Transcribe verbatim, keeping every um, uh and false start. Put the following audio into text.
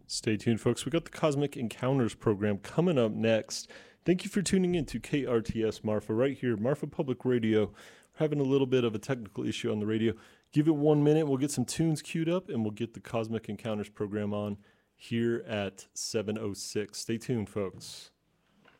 Stay tuned, folks. We got the Cosmic Encounters program coming up next. Thank you for tuning in to K R T S Marfa right here, Marfa Public Radio. We're having a little bit of a technical issue on the radio. Give it one minute. We'll get some tunes queued up, and we'll get the Cosmic Encounters program on here at seven oh six. Stay tuned, folks.